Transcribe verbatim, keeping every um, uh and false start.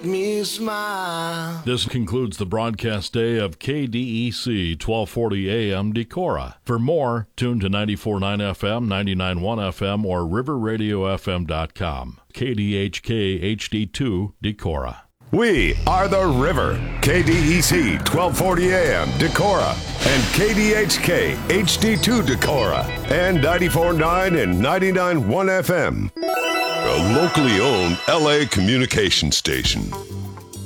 make me smile. This concludes the broadcast day of K D E C twelve forty A M Decorah. For more, tune to ninety-four point nine F M, ninety-nine point one F M, or river radio f m dot com. K D H K H D two Decorah. We are the River. K D E C twelve forty A M Decorah and K D H K H D two Decorah and ninety-four point nine and ninety-nine point one F M. A locally owned L A communication station.